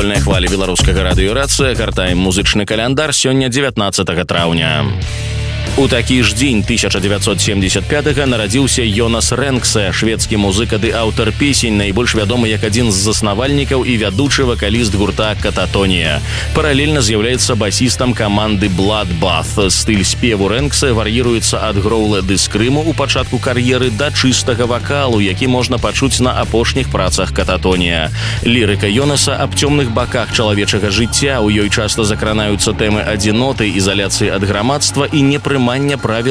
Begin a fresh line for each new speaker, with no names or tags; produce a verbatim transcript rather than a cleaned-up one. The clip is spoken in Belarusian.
вольнай хвалі беларускага радыёрацыя, гартаем музычны каляндар, сёння дзевятнаццатага траўня. У такі ж дзень тысяча дзевяцьсот семьдесят пятага нарадзіўся Йонас Рэнксе, шведскі музыка ды аўтар песень, найбольш вядомы як адзін з заснавальнікаў і вядучы вакаліст гурта «Кататонія». Паралельна з'яўляецца басістам каманды Bloodbath. Стыль спеву Рэнксе вар'іруецца ад гроўла ды скрыму ў пачатку кар'еры да чыстага вакалу, які можна пачуць на апошніх працах «Кататонія». Лірыка Йонаса аб цёмных баках чалавечага жыцця, у ёй часта закранаюцца тэмы адзіноты, ізаляцыі ад грамадства і непрымання правіл